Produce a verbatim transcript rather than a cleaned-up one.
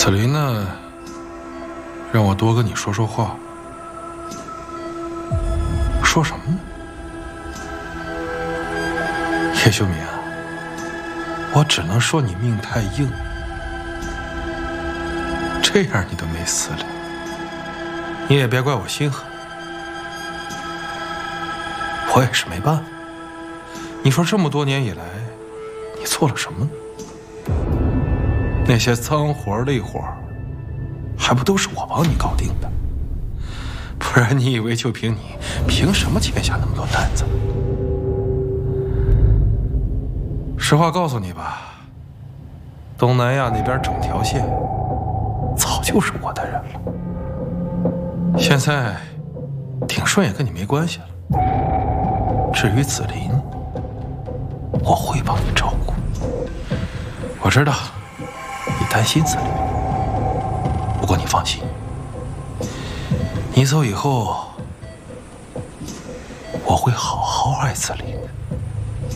子林呢，让我多跟你说说话。说什么呢？叶秀敏，我只能说你命太硬，这样你都没死了，你也别怪我心狠，我也是没办法。你说这么多年以来，你做了什么呢？那些脏活累活，还不都是我帮你搞定的？不然你以为就凭你，凭什么签下那么多单子？实话告诉你吧，东南亚那边整条线，早就是我的人了。现在挺顺也跟你没关系了。至于子林，我会帮你照顾。我知道你担心子林，不过你放心，你走以后，我会好好爱子林的。